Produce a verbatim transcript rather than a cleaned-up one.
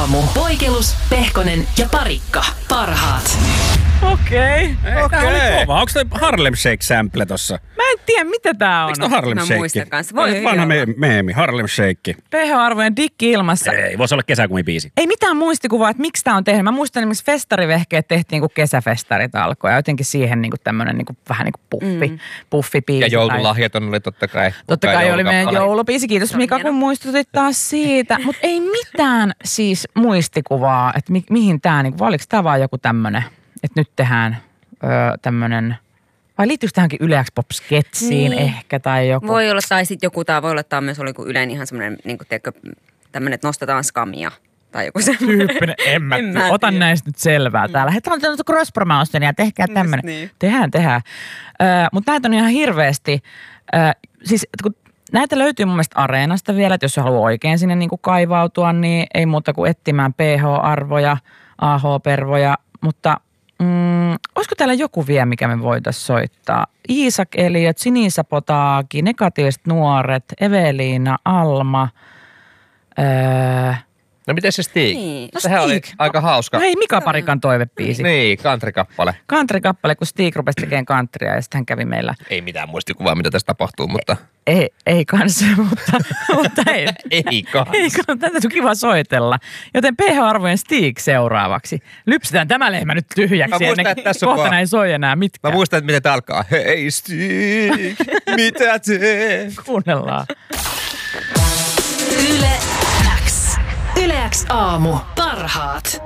aamu. Poikelus, Pehkonen ja Parikka. Parhaat. Okei. Okay. Okay. Okei. Okay. Onko toi Harlem Shake-sample tossa? Mä en tiedä, mitä tää on. Eikö toi Harlem Mä Shake? muistan kanssa. Voi hyvin vanha olla. me- meemi, Harlem Shake. pH-arvojen dikki ilmassa. Ei, voisi olla kesäkumibiisi. Ei mitään muistikuvaa, että miksi tää on tehnyt. Mä muistan esimerkiksi festarivehkeet tehtiin, kun kesäfestarit alkoi. Ja jotenkin siihen niin kuin tämmönen niin kuin, vähän niin kuin puffi, mm. puffibiisi. Ja joululahjat on oli totta kai. Totta kai oli meidän joulukappale. joulubiisi. Kiitos Mika, kun muistutit taas siitä. Mutta ei mitään siis muistikuvaa, että mi- mihin tää, niin kuin, oliko tää vaan joku tämmönen, että nyt tehdään öö, tämmönen, vai liittyykö tähänkin Yle X Pop-sketsiin Niin. ehkä tai joku? Voi olla, tai sitten joku, tää voi olla, tää on myös oli kuin Ylen ihan semmoinen, niin kuin teekö, tämmöinen, että nostetaan skamia. Tai joku semmoinen. Tyyppinen. En mä, En mä otan tiedä. näistä nyt selvää täällä. Hei, täällä on cross promotion ja tehkää tämmönen. niin. Tehdään, tehdään. Ö, mutta näitä on ihan hirveästi. Ö, siis kun näitä löytyy mun mielestä Areenasta vielä, että jos haluaa oikein sinne niin kuin kaivautua, niin ei muuta kuin etsimään pH-arvoja, A H-pervoja. Mutta mm, olisiko täällä joku vielä, mikä me voitaisiin soittaa? Iisak Eliöt, Sinisapotaki, Negatiiviset nuoret, Eveliina, Alma. Öö, No miten se Stig? Niin. No Sehän oli Stig. aika hauska. No hei, Mika Parikan toivebiisi. Niin, country-kappale. Country-kappale, kun Stig rupesi tekemään countrya ja sitten hän kävi meillä. Ei mitään muistikuvaa, mitä tässä tapahtuu, mutta Ei, ei kanssa, mutta, mutta ei. ei kans. Ei, kun tätä on kiva soitella. Joten pH-arvojen Stig seuraavaksi. Lypsetään tämä lehmä nyt tyhjäksi. Mä muistan, ennen- että tässä on kohta vaan- näin soi enää mitkään. Mä muistan, että miten tää alkaa. Hei Stig, mitä teet? Kuunnellaan. Yle X. Yle X aamu. Parhaat.